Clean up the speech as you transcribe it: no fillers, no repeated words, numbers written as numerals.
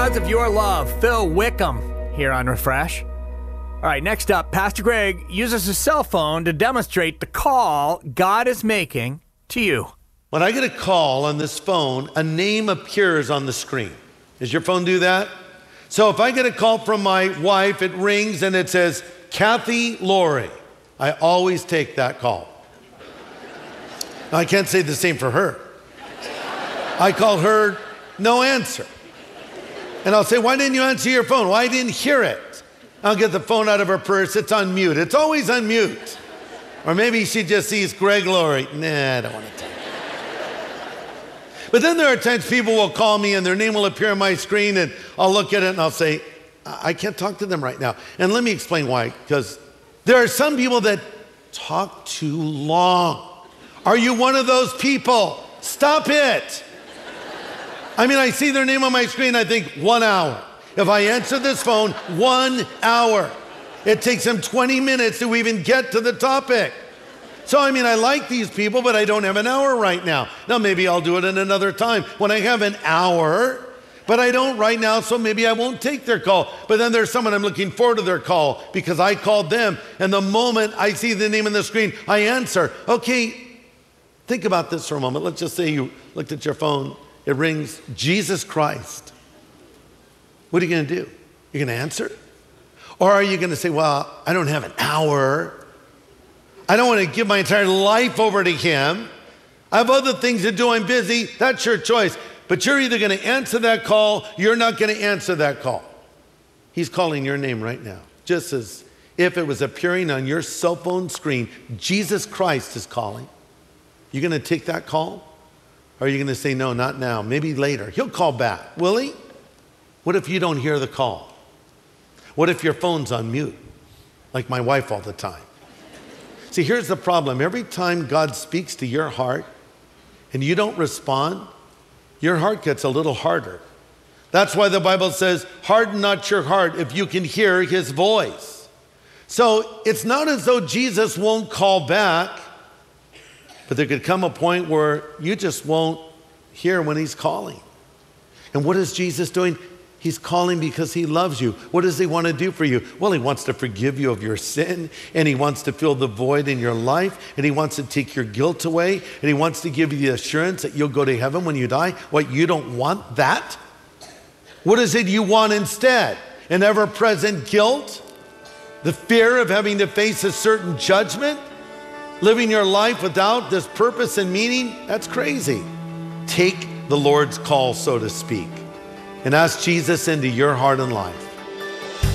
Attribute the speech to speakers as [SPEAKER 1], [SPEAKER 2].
[SPEAKER 1] Because of Your Love, Phil Wickham here on Refresh. All right, next up, Pastor Greg uses his cell phone to demonstrate the call God is making to you.
[SPEAKER 2] When I get a call on this phone, a name appears on the screen. Does your phone do that? So if I get a call from my wife, it rings and it says, Kathy Laurie. I always take that call. Now, I can't say the same for her. I call her, no answer. And I'll say, why didn't you answer your phone? Well, I didn't hear it. I'll get the phone out of her purse. It's on mute. It's always on mute. Or maybe she just sees Greg Laurie. Nah, I don't want to tell you. But then there are times people will call me and their name will appear on my screen and I'll look at it and I'll say, I can't talk to them right now. And let me explain why. Because there are some people that talk too long. Are you one of those people? Stop it. I mean, I see their name on my screen, I think 1 hour. If I answer this phone, 1 hour. It takes them 20 minutes to even get to the topic. So, I mean, I like these people, but I don't have an hour right now. Now, maybe I'll do it in another time when I have an hour, but I don't right now, so maybe I won't take their call. But then there's someone I'm looking forward to their call because I called them, and the moment I see the name on the screen, I answer. Okay, think about this for a moment. Let's just say you looked at your phone. It rings, Jesus Christ. What are you going to do? You're going to answer? Or are you going to say, well, I don't have an hour. I don't want to give my entire life over to him. I have other things to do. I'm busy. That's your choice. But you're either going to answer that call, you're not going to answer that call. He's calling your name right now. Just as if it was appearing on your cell phone screen, Jesus Christ is calling. You going to take that call? Or are you going to say, no, not now, maybe later? He'll call back, will he? What if you don't hear the call? What if your phone's on mute, like my wife all the time? See, here's the problem. Every time God speaks to your heart and you don't respond, your heart gets a little harder. That's why the Bible says, harden not your heart if you can hear his voice. So it's not as though Jesus won't call back, but there could come a point where you just won't hear when he's calling. And what is Jesus doing? He's calling because he loves you. What does he want to do for you? Well, he wants to forgive you of your sin, and he wants to fill the void in your life, and he wants to take your guilt away, and he wants to give you the assurance that you'll go to heaven when you die. What, you don't want that? What is it you want instead? An ever-present guilt? The fear of having to face a certain judgment? Living your life without this purpose and meaning? That's crazy. Take the Lord's call, so to speak, and ask Jesus into your heart and life.